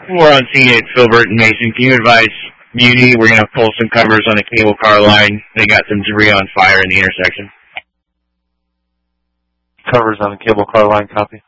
We're on scene at Filbert and Mason. Can you advise Muni? We're going to pull some covers on the cable car line. They got some debris on fire in the intersection. Covers on the cable car line, copy.